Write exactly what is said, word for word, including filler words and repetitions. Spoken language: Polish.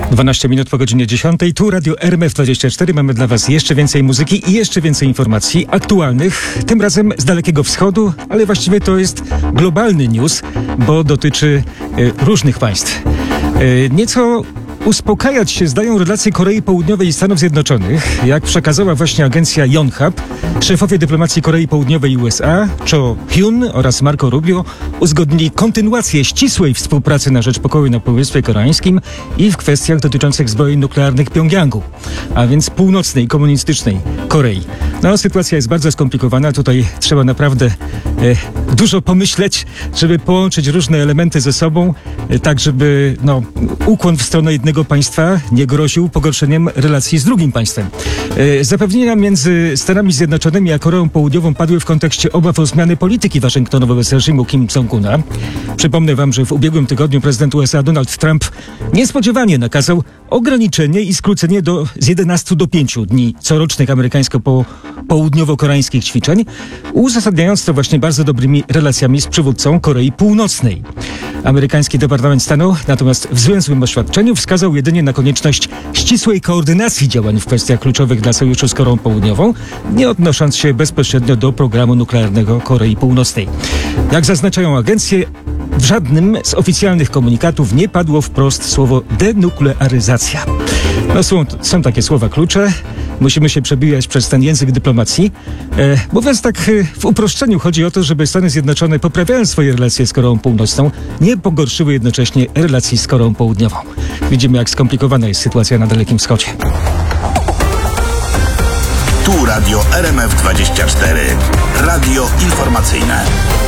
dwanaście minut po godzinie dziesiątej. Tu Radio R M F dwadzieścia cztery. Mamy dla Was jeszcze więcej muzyki i jeszcze więcej informacji aktualnych. Tym razem z Dalekiego Wschodu, ale właściwie to jest globalny news, bo dotyczy y, różnych państw. Y, nieco uspokajać się zdają relacje Korei Południowej i Stanów Zjednoczonych. Jak przekazała właśnie agencja Yonhap, szefowie dyplomacji Korei Południowej i U S A, Cho Hyun oraz Marco Rubio, uzgodnili kontynuację ścisłej współpracy na rzecz pokoju na Półwyspie Koreańskim i w kwestiach dotyczących zbrojeń nuklearnych Pjongjangu, a więc północnej, komunistycznej Korei. No, sytuacja jest bardzo skomplikowana. Tutaj trzeba naprawdę e, dużo pomyśleć, żeby połączyć różne elementy ze sobą, e, tak żeby no, ukłon w stronę jednego państwa nie groził pogorszeniem relacji z drugim państwem. E, zapewnienia między Stanami Zjednoczonymi a Koreą Południową padły w kontekście obaw o zmiany polityki Waszyngtonu wobec reżimu Kim Jong-una. Przypomnę Wam, że w ubiegłym tygodniu prezydent U S A Donald Trump niespodziewanie nakazał ograniczenie i skrócenie do, z jedenastu do pięciu dni corocznych amerykańsko-południowo-koreańskich ćwiczeń, uzasadniając to właśnie bardzo dobrymi relacjami z przywódcą Korei Północnej. Amerykański Departament Stanu natomiast w złym złym oświadczeniu wskazał jedynie na konieczność ścisłej koordynacji działań w kwestiach kluczowych dla sojuszu z Koreą Południową, nie odnosząc się bezpośrednio do programu nuklearnego Korei Północnej. Jak zaznaczają agencje, w żadnym z oficjalnych komunikatów nie padło wprost słowo denuklearyzacja. No są, są takie słowa klucze. Musimy się przebijać przez ten język dyplomacji. E, mówiąc tak e, w uproszczeniu, chodzi o to, żeby Stany Zjednoczone, poprawiając swoje relacje z Koreą Północną, nie pogorszyły jednocześnie relacji z Koreą Południową. Widzimy, jak skomplikowana jest sytuacja na Dalekim Wschodzie. Tu Radio R M F dwadzieścia cztery. Radio informacyjne.